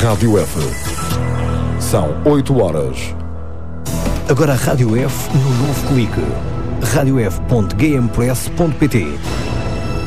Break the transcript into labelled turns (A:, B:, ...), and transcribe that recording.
A: Rádio F. São 8 horas.
B: Agora a Rádio F no novo clique. radiof.gamepress.pt